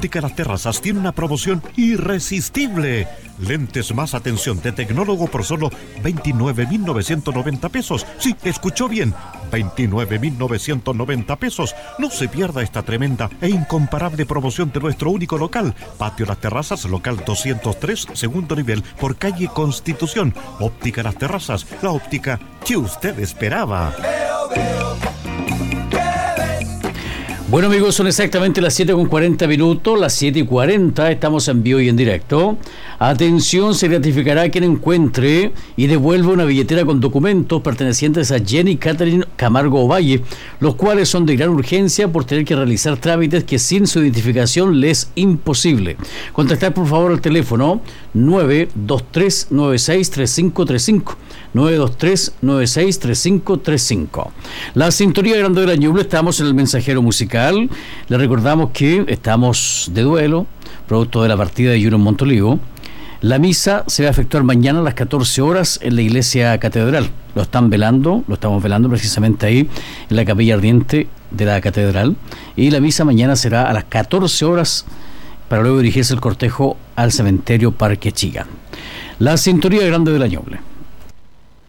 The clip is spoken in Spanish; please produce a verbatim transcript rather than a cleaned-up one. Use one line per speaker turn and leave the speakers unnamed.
Óptica Las Terrazas tiene una promoción irresistible. Lentes más atención de tecnólogo por solo veintinueve mil novecientos noventa pesos. Sí, escuchó bien, veintinueve mil novecientos noventa pesos. No se pierda esta tremenda e incomparable promoción de nuestro único local. Patio Las Terrazas, local doscientos tres, segundo nivel, por calle Constitución. Óptica Las Terrazas, la óptica que usted esperaba.
Bueno, amigos, son exactamente las siete con cuarenta minutos, las siete y cuarenta, estamos en vivo y en directo. Atención, se gratificará a quien encuentre y devuelva una billetera con documentos pertenecientes a Jenny Catherine Camargo Ovalle, los cuales son de gran urgencia por tener que realizar trámites que sin su identificación les es imposible. Contactar por favor al teléfono nueve dos tres nueve seis tres cinco tres cinco. nueve dos tres nueve seis tres cinco tres cinco. La sintonía grande de la Ñuble, estamos en el mensajero musical. Le recordamos que estamos de duelo, producto de la partida de Junior Montolivo. La misa se va a efectuar mañana a las catorce horas en la iglesia catedral. Lo están velando, lo estamos velando precisamente ahí en la capilla ardiente de la catedral. Y la misa mañana será a las catorce horas para luego dirigirse el cortejo al cementerio Parque Chillán. La sintonía grande de la Ñuble.